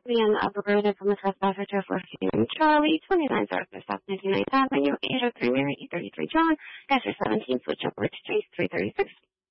being operated from the trespasser to 14 Charlie, 29 Southwest South 99th Avenue, Asia 3 Mary, E33 John, Casher 17, switch upward to Chase 336.